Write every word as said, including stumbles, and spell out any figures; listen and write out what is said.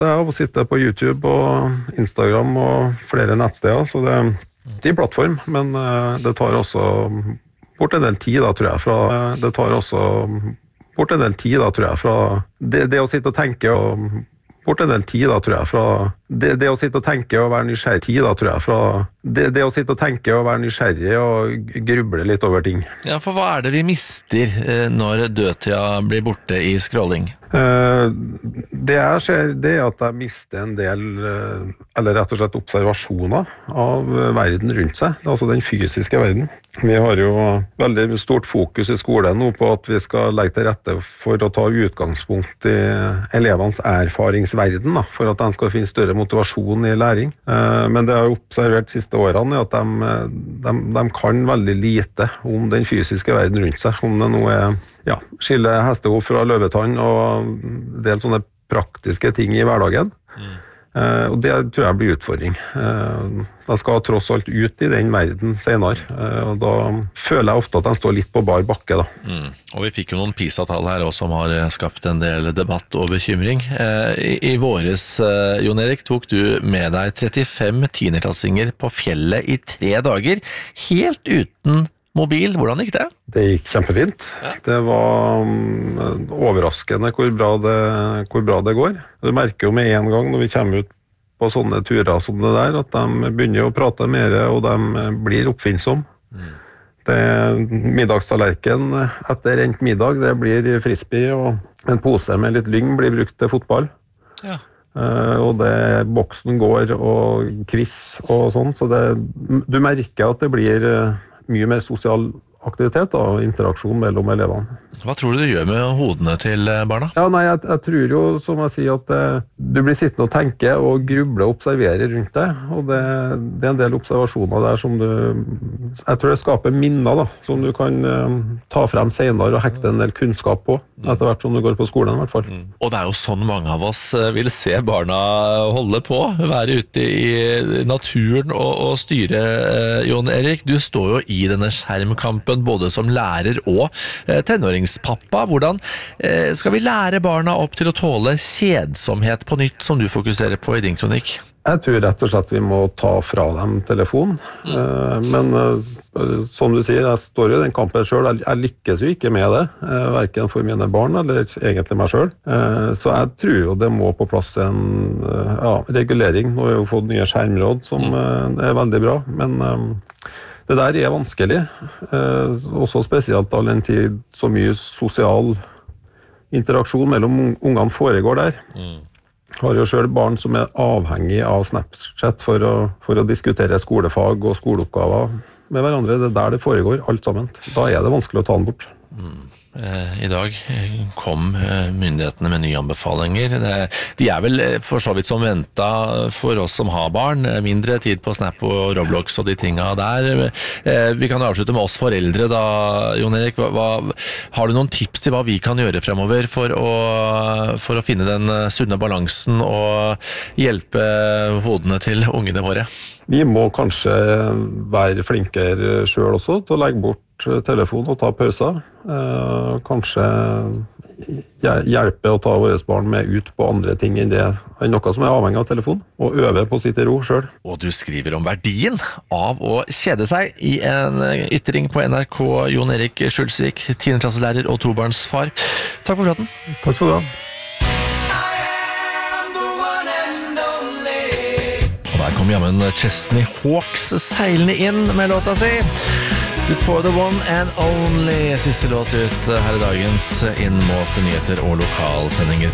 Det er å sitte på YouTube og Instagram og flere nettsteder, så det er en plattform, men det tar også bort en del tid, da, tror jeg, fra, det tar også bort en del tid, da, tror jeg, fra det, det å sitte og tenke og bort en del tid, da, tror jeg, fra det, det å sitte og tenke og være nysgjerrig tid, da, tror jeg, fra det, det å sitte og tenke og være nysgjerrig og gruble litt over ting. Ja, for hva er det vi mister når dødtida blir borte i scrolling? Uh, det jeg ser, det er at jeg mister en del, uh, eller rett og slett observasjoner av verden rundt seg, altså den fysiske verden. Vi har jo veldig stort fokus i skolen nå på at vi skal legge til rette for å ta utgangspunkt i elevenes erfaringsverden, da, for at de skal finne større motivasjon i læring. Uh, men det jeg har observert de siste årene er at de, de, de kan veldig lite om den fysiske verden rundt seg, om det nå er ja, skille hestehov fra løvetann og en del sånne praktiske ting i hverdagen. Mm. Eh, og det tror jeg blir utfordring. Eh, de skal tross alt ut i den verden senere, eh, og da føler jeg ofte at de står litt på bar bakke. Da. Mm. Og vi fikk jo noen PISA-tall her også som har skapt en del debatt og bekymring. Eh, i, I våres, eh, Jon Erik, tok du med deg trettifem tiendeklassinger på fjellet i tre dager, helt uten mobil. Hvordan gikk det? Det gikk kjempefint. Ja. Det var um, overraskende hvor bra, det, hvor bra det går. Du merker jo med en gang når vi kommer ut på sånne turer som det der, at de begynner å prate mer, og de blir oppfinnsomme. Mm. Det middagstallerken etter rent middag, det blir frisbee, og en pose med litt lyng blir brukt til fotball. Ja. Uh, og det, boksen går, og quiz og sånn, så det, du merker at det blir uh, mye mer sosial aktivitet og interaksjon mellom elevene. Hva tror du det gjør med hodene til barna? Ja, nei, jeg, jeg tror jo, som jeg sier, at eh, du blir sittende og tenke og gruble og observere rundt deg, og det, det er en del observasjoner der som du, jeg tror det skaper minner da, som du kan eh, ta frem senere og hekte en del kunnskap på, etter hvert som du går på skolen i hvert fall. Mm. Og det er jo sånn mange av oss vil se barna holde på, være ute i naturen og, og styre. Jon Erik, du står jo i denne skjermkampen både som lærer og eh, tenåringspappa. Hvordan eh, skal vi lære barna opp til å tåle kjedsomhet på nytt, som du fokuserer på i din kronikk? Jeg tror rett og slett vi må ta fra dem telefon. Mm. Eh, men eh, som du sier, jeg står i den kampen selv. Jeg, jeg lykkes jo ikke med det, eh, hverken for mine barn eller egentlig meg selv. Eh, så jeg tror jo det må på plass en eh, ja, regulering. Nå har vi jo fått nye skjermråd som eh, er veldig bra, men eh, det der er vanskelig, eh, også spesielt all den tid så mye sosial interaksjon mellom ungene foregår der. Mm. Har jo selv barn som er avhengig av Snapchat for å, for å diskutere skolefag og skoleoppgaver med hverandre. Det er der det foregår, alt sammen. Da er det vanskelig å ta den bort. Mm. I dag kom myndighetene med nye anbefalinger. De er vel for så vidt som ventet for oss som har barn. Mindre tid på Snap og Roblox og de tingene der. Vi kan avslutte med oss foreldre da, Jon Erik. Hva, har du noen tips til hva vi kan gjøre fremover for å, for å finne den sunne balansen og hjelpe hodene til ungene våre? Vi må kanskje være flinkere selv også til å legge bort telefon og ta pauser. Eh, kanskje hjelpe å ta våre barn med ut på andre ting enn det enn noe som er avhengig av telefon, og øve på å sitte i ro selv. Og du skriver om verdien av å kjede seg i en ytring på N R K. Jon Erik Skjulsvik, tiendeklasselærer og tobarnsfar. Takk for praten. Takk skal du ha. Og der kom jammen Chesney Hawks seilende inn med låta si. Du får the one and only siste låt ut her i dagens inn mot nyheter og lokalsendinger.